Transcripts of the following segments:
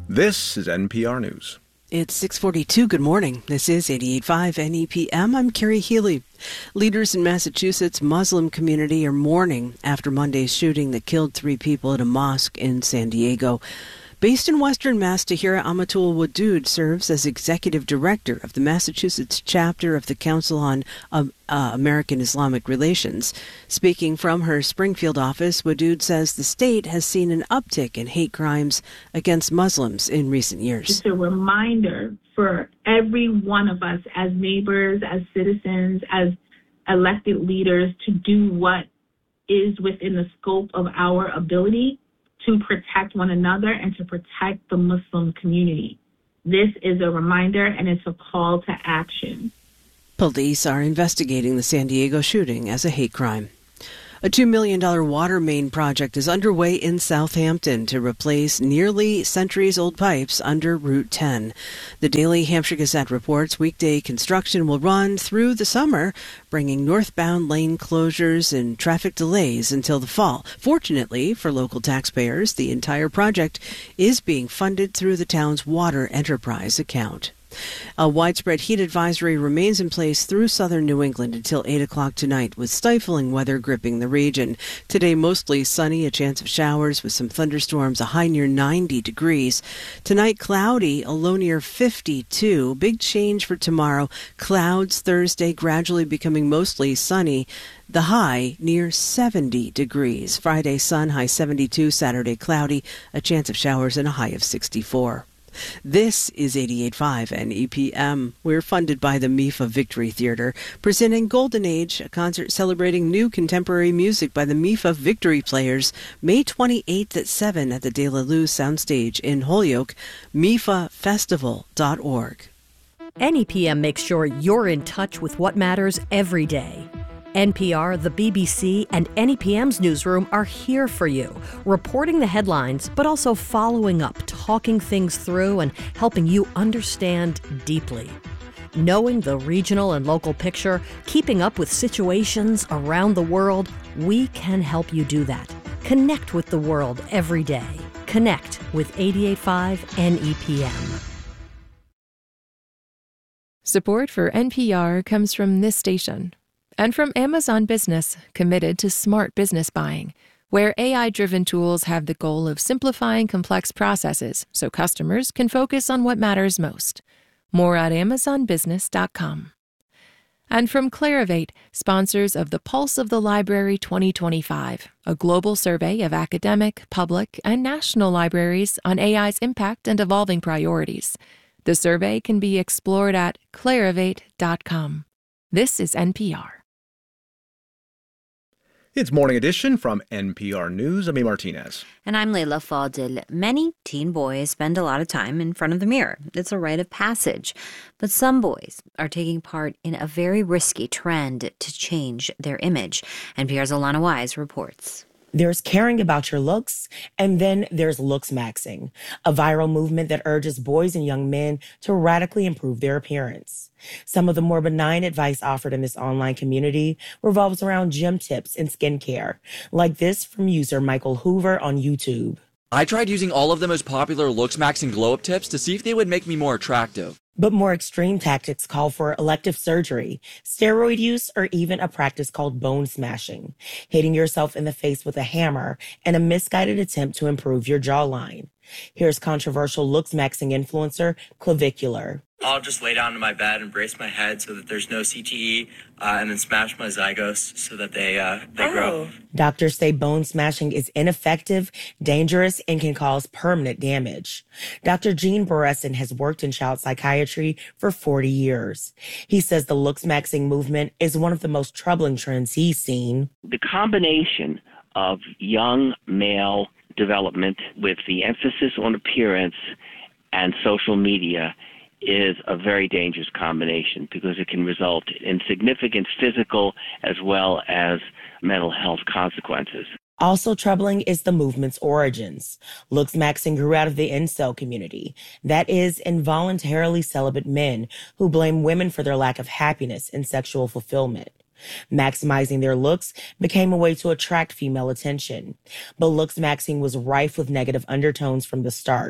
This is NPR News. It's 6:42. Good morning. This is 88.5 NEPM. I'm Carrie Healy. Leaders in Massachusetts' Muslim community are mourning after Monday's shooting that killed 3 people at a mosque in San Diego. Based in Western Mass, Tahira Amatul Wadood serves as executive director of the Massachusetts chapter of the Council on American Islamic Relations. Speaking from her Springfield office, Wadood says the state has seen an uptick in hate crimes against Muslims in recent years. It's a reminder for every one of us as neighbors, as citizens, as elected leaders to do what is within the scope of our ability to protect one another and to protect the Muslim community. This is a reminder and it's a call to action. Police are investigating the San Diego shooting as a hate crime. A $2 million water main project is underway in Southampton to replace nearly centuries-old pipes under Route 10. The Daily Hampshire Gazette reports weekday construction will run through the summer, bringing northbound lane closures and traffic delays until the fall. Fortunately for local taxpayers, the entire project is being funded through the town's water enterprise account. A widespread heat advisory remains in place through southern New England until 8 o'clock tonight, with stifling weather gripping the region. Today, mostly sunny, a chance of showers with some thunderstorms, a high near 90 degrees. Tonight, cloudy, a low near 52. Big change for tomorrow. Clouds Thursday, gradually becoming mostly sunny. The high near 70 degrees. Friday, sun, high 72. Saturday, cloudy, a chance of showers and a high of 64. This is 88.5 NEPM. We're funded by the MIFA Victory Theater, presenting Golden Age, a concert celebrating new contemporary music by the MIFA Victory Players, May 28th at 7 at the De La Luz Soundstage in Holyoke, mifafestival.org. NEPM makes sure you're in touch with what matters every day. NPR, the BBC, and NEPM's newsroom are here for you, reporting the headlines, but also following up, talking things through, and helping you understand deeply. Knowing the regional and local picture, keeping up with situations around the world, we can help you do that. Connect with the world every day. Connect with 88.5 NEPM. Support for NPR comes from this station. And from Amazon Business, committed to smart business buying, where AI-driven tools have the goal of simplifying complex processes so customers can focus on what matters most. More at amazonbusiness.com. And from Clarivate, sponsors of the Pulse of the Library 2025, a global survey of academic, public, and national libraries on AI's impact and evolving priorities. The survey can be explored at clarivate.com. This is NPR. It's Morning Edition from NPR News. I'm A. Martinez. And I'm Leila Fadil. Many teen boys spend a lot of time in front of the mirror. It's a rite of passage. But some boys are taking part in a very risky trend to change their image. NPR's Alana Wise reports. There's caring about your looks, and then there's looks maxing, a viral movement that urges boys and young men to radically improve their appearance. Some of the more benign advice offered in this online community revolves around gym tips and skincare, like this from user Michael Hoover on YouTube. I tried using all of the most popular looks maxing glow-up tips to see if they would make me more attractive. But more extreme tactics call for elective surgery, steroid use, or even a practice called bone smashing, hitting yourself in the face with a hammer and a misguided attempt to improve your jawline. Here's controversial looks maxing influencer Clavicular. I'll just lay down in my bed and brace my head so that there's no CTE, and then smash my zygos so that they grow. Doctors say bone smashing is ineffective, dangerous, and can cause permanent damage. Dr. Gene Beresin has worked in child psychiatry for 40 years. He says the looks maxing movement is one of the most troubling trends he's seen. The combination of young male development with the emphasis on appearance and social media is a very dangerous combination because it can result in significant physical as well as mental health consequences. Also troubling is the movement's origins. Looks maxing grew out of the incel community. That is, involuntarily celibate men who blame women for their lack of happiness and sexual fulfillment. Maximizing their looks became a way to attract female attention. But looks maxing was rife with negative undertones from the start.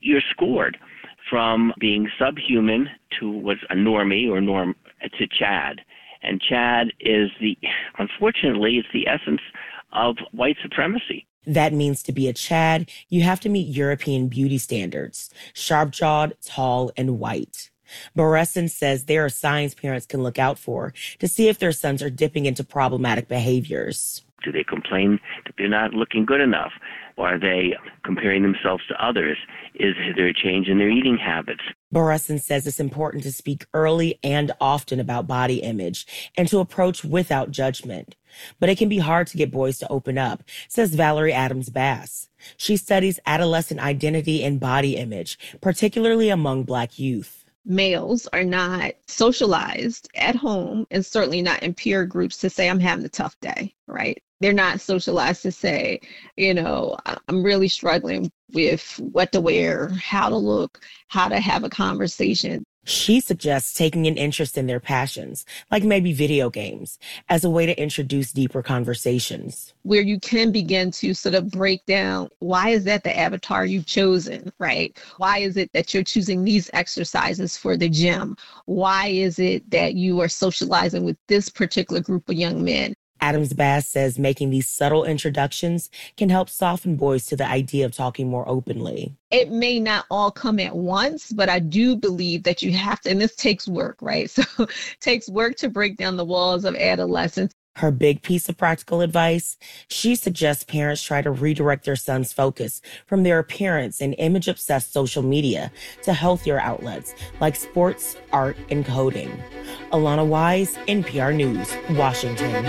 you're scored from being subhuman to what's a normie or norm to Chad. And Chad is unfortunately, it's the essence of white supremacy. That means to be a Chad, you have to meet European beauty standards, sharp-jawed, tall, and white. Boreson says there are signs parents can look out for to see if their sons are dipping into problematic behaviors. Do they complain that they're not looking good enough? Or are they comparing themselves to others? Is there a change in their eating habits? Boreson says it's important to speak early and often about body image and to approach without judgment. But it can be hard to get boys to open up, says Valerie Adams-Bass. She studies adolescent identity and body image, particularly among Black youth. Males are not socialized at home and certainly not in peer groups to say, I'm having a tough day, right? They're not socialized to say, I'm really struggling with what to wear, how to look, how to have a conversation. She suggests taking an interest in their passions, like maybe video games, as a way to introduce deeper conversations. Where you can begin to sort of break down, why is that the avatar you've chosen, right? Why is it that you're choosing these exercises for the gym? Why is it that you are socializing with this particular group of young men? Adams-Bass says making these subtle introductions can help soften boys to the idea of talking more openly. It may not all come at once, but I do believe that you have to, and this takes work, right? So it takes work to break down the walls of adolescence. Her big piece of practical advice, she suggests parents try to redirect their son's focus from their appearance and image-obsessed social media to healthier outlets like sports, art, and coding. Alana Wise, NPR News, Washington.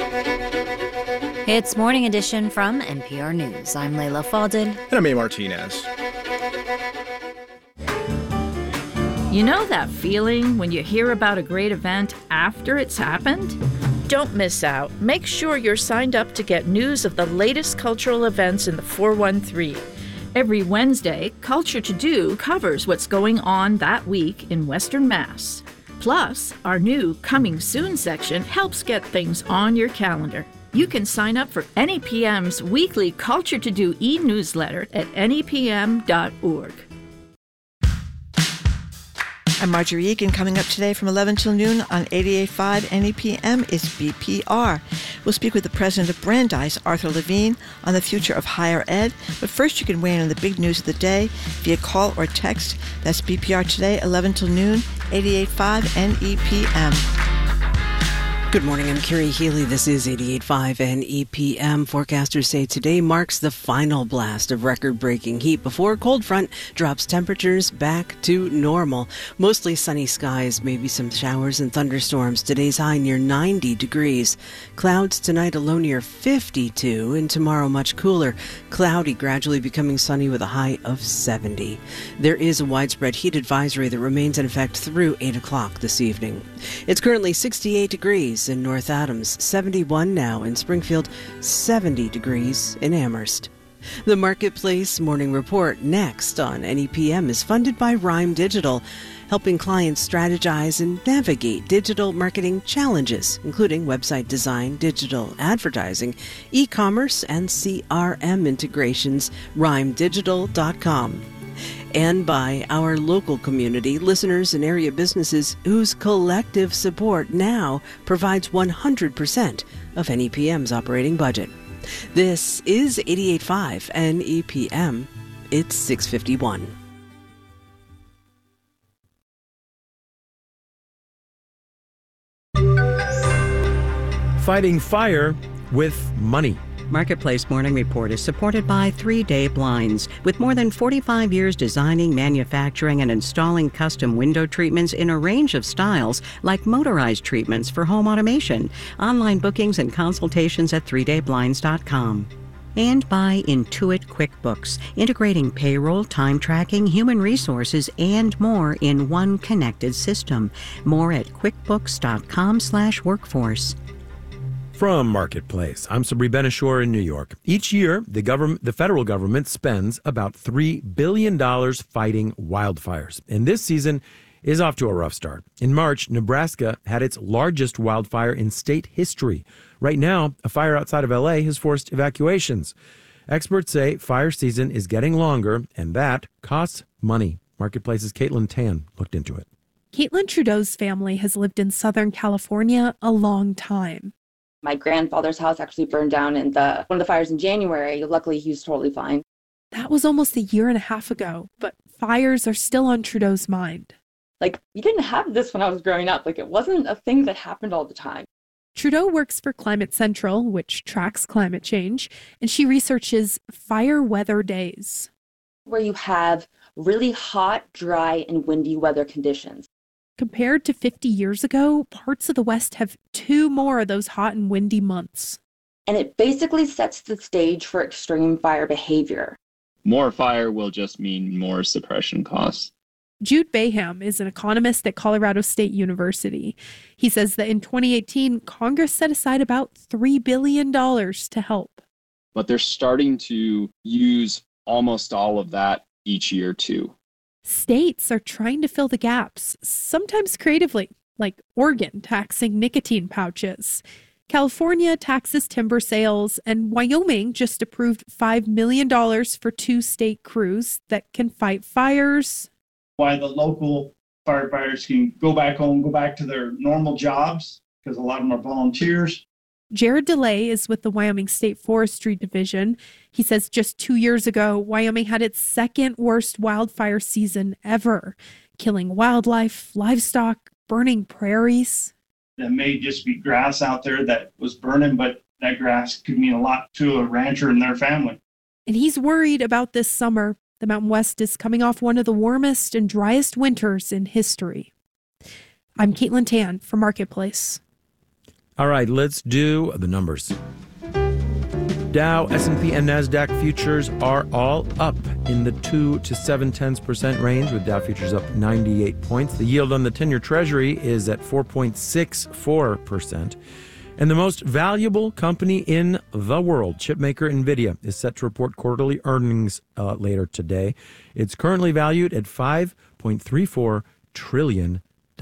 It's Morning Edition from NPR News. I'm Layla Fadel. And I'm A. Martinez. You know that feeling when you hear about a great event after it's happened? Don't miss out. Make sure you're signed up to get news of the latest cultural events in the 413. Every Wednesday, Culture to Do covers what's going on that week in Western Mass. Plus, our new Coming Soon section helps get things on your calendar. You can sign up for NEPM's weekly Culture to Do e-newsletter at nepm.org. I'm Marjorie Egan. Coming up today from 11 till noon on 88.5 NEPM is BPR. We'll speak with the president of Brandeis, Arthur Levine, on the future of higher ed. But first, you can weigh in on the big news of the day via call or text. That's BPR today, 11 till noon, 88.5 NEPM. Good morning, I'm Carrie Healy. This is 88.5 NEPM. Forecasters say today marks the final blast of record-breaking heat before a cold front drops temperatures back to normal. Mostly sunny skies, maybe some showers and thunderstorms. Today's high near 90 degrees. Clouds tonight, a low near 52, and tomorrow much cooler. Cloudy, gradually becoming sunny with a high of 70. There is a widespread heat advisory that remains in effect through 8 o'clock this evening. It's currently 68 degrees in North Adams, 71 now in Springfield, 70 degrees in Amherst. The Marketplace Morning Report next on NEPM is funded by Rhyme Digital, helping clients strategize and navigate digital marketing challenges, including website design, digital advertising, e-commerce, and CRM integrations. RhymeDigital.com. And by our local community, listeners and area businesses whose collective support now provides 100% of NEPM's operating budget. This is 88.5 NEPM. It's 6:51. Fighting fire with money. Marketplace Morning Report is supported by 3 Day Blinds. With more than 45 years designing, manufacturing, and installing custom window treatments in a range of styles, like motorized treatments for home automation. Online bookings and consultations at 3dayblinds.com. And by Intuit QuickBooks, integrating payroll, time tracking, human resources, and more in one connected system. More at quickbooks.com/workforce. From Marketplace, I'm Sabri Benishore in New York. Each year, the federal government spends about $3 billion fighting wildfires. And this season is off to a rough start. In March, Nebraska had its largest wildfire in state history. Right now, a fire outside of L.A. has forced evacuations. Experts say fire season is getting longer, and that costs money. Marketplace's Caitlin Tan looked into it. Caitlin Trudeau's family has lived in Southern California a long time. My grandfather's house actually burned down in one of the fires in January. Luckily, he was totally fine. That was almost a year and a half ago, but fires are still on Trudeau's mind. Like, we didn't have this when I was growing up. Like, it wasn't a thing that happened all the time. Trudeau works for Climate Central, which tracks climate change, and she researches fire weather days, where you have really hot, dry, and windy weather conditions. Compared to 50 years ago, parts of the West have 2 more of those hot and windy months. And it basically sets the stage for extreme fire behavior. More fire will just mean more suppression costs. Jude Bayham is an economist at Colorado State University. He says that in 2018, Congress set aside about $3 billion to help. But they're starting to use almost all of that each year, too. States are trying to fill the gaps, sometimes creatively, like Oregon taxing nicotine pouches. California taxes timber sales, and Wyoming just approved $5 million for 2 state crews that can fight fires. Why the local firefighters can go back home, go back to their normal jobs, because a lot of them are volunteers. Jared DeLay is with the Wyoming State Forestry Division. He says just 2 years ago, Wyoming had its 2nd worst wildfire season ever, killing wildlife, livestock, burning prairies. That may just be grass out there that was burning, but that grass could mean a lot to a rancher and their family. And he's worried about this summer. The Mountain West is coming off one of the warmest and driest winters in history. I'm Caitlin Tan for Marketplace. All right, let's do the numbers. Dow, S&P, and NASDAQ futures are all up in the 2 to 0.7% range, with Dow futures up 98 points. The yield on the 10-year Treasury is at 4.64%. And the most valuable company in the world, chipmaker NVIDIA, is set to report quarterly earnings later today. It's currently valued at $5.34 trillion.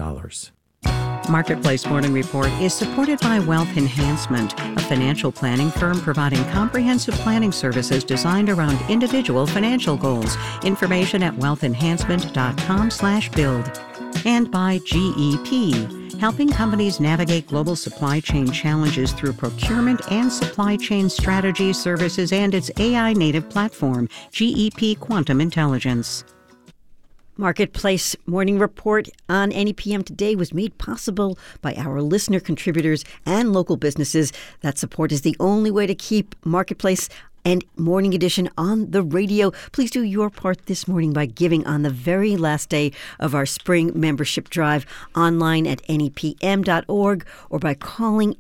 Marketplace Morning Report is supported by Wealth Enhancement, a financial planning firm providing comprehensive planning services designed around individual financial goals. Information at wealthenhancement.com/build. And by GEP, helping companies navigate global supply chain challenges through procurement and supply chain strategy services and its AI-native platform, GEP Quantum Intelligence. Marketplace Morning Report on NEPM today was made possible by our listener contributors and local businesses. That support is the only way to keep Marketplace and Morning Edition on the radio. Please do your part this morning by giving on the very last day of our spring membership drive online at nepm.org or by calling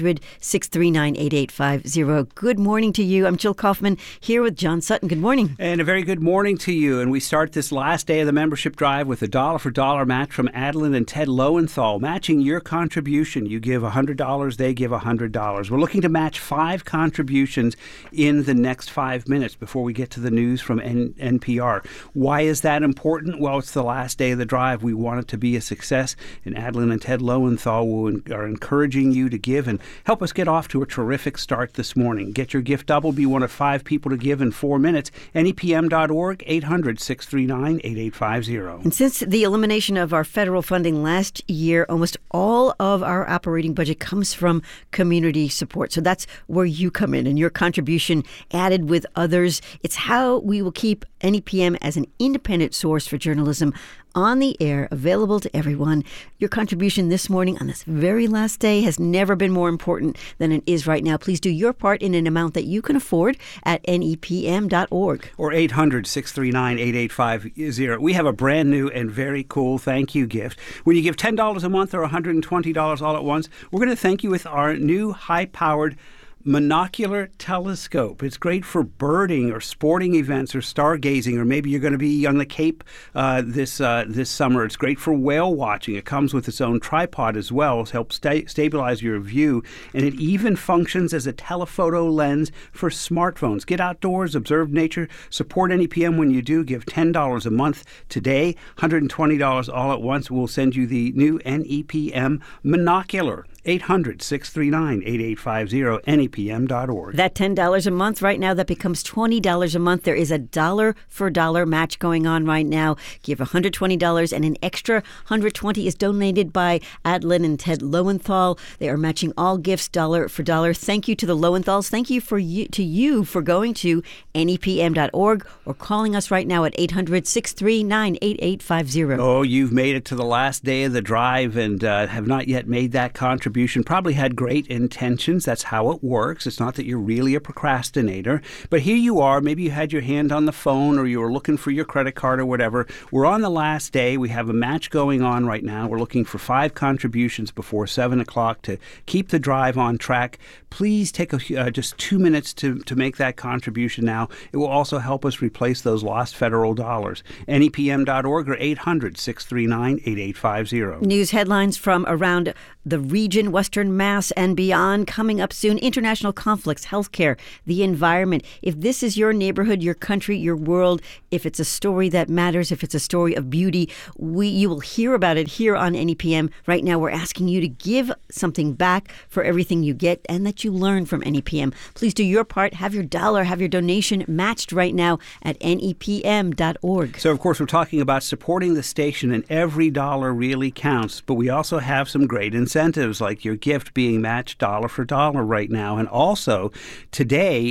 800-639-8850. Good morning to you. I'm Jill Kaufman here with John Sutton. Good morning. And a very good morning to you. And we start this last day of the membership drive with a dollar-for-dollar match from Adeline and Ted Lowenthal, matching your contribution. You give $100, they give $100. We're looking to match 5 contributions in the next 5 minutes before we get to the news from NPR. Why is that important? Well, it's the last day of the drive. We want it to be a success, and Adeline and Ted Lowenthal are encouraging you to give and help us get off to a terrific start this morning. Get your gift double. Be one of 5 people to give in 4 minutes. NEPM.org, 800-639-8850. And since the elimination of our federal funding last year, almost all of our operating budget comes from community support. So that's where you come in, and your contribution added with others. It's how we will keep NEPM as an independent source for journalism on the air, available to everyone. Your contribution this morning on this very last day has never been more important than it is right now. Please do your part in an amount that you can afford at nepm.org. Or 800-639-8850. We have a brand new and very cool thank you gift. When you give $10 a month or $120 all at once, we're going to thank you with our new high-powered monocular telescope. It's great for birding or sporting events or stargazing, or maybe you're going to be on the Cape this summer. It's great for whale watching. It comes with its own tripod as well. It helps stabilize your view, and it even functions as a telephoto lens for smartphones. Get outdoors, observe nature, support NEPM when you do. Give $10 a month today, $120 all at once. We'll send you the new NEPM monocular. 800-639-8850, NEPM.org. That $10 a month right now, that becomes $20 a month. There is a dollar for dollar match going on right now. Give $120 and an extra $120 is donated by Adeline and Ted Lowenthal. They are matching all gifts dollar for dollar. Thank you to the Lowenthals. Thank you for going to NEPM.org or calling us right now at 800-639-8850. Oh, you've made it to the last day of the drive and have not yet made that contribution. Probably had great intentions. That's how it works. It's not that you're really a procrastinator. But here you are. Maybe you had your hand on the phone or you were looking for your credit card or whatever. We're on the last day. We have a match going on right now. We're looking for 5 contributions before 7 o'clock to keep the drive on track. Please take just 2 minutes to make that contribution now. It will also help us replace those lost federal dollars. NEPM.org or 800-639-8850. News headlines from around the region, Western Mass and beyond. Coming up soon, international conflicts, healthcare, the environment. If this is your neighborhood, your country, your world, if it's a story that matters, if it's a story of beauty, you will hear about it here on NEPM. Right now, we're asking you to give something back for everything you get and that you learn from NEPM. Please do your part. Have your dollar, have your donation matched right now at NEPM.org. So, of course, we're talking about supporting the station, and every dollar really counts. But we also have some great incentives, like your gift being matched dollar for dollar right now. And also, today,